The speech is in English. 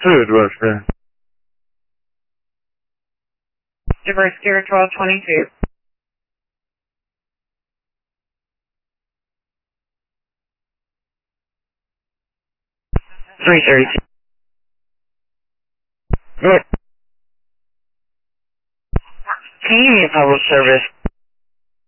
Food Worker. Diverse Gear 1222. Three 32. What? Can you give me a public service?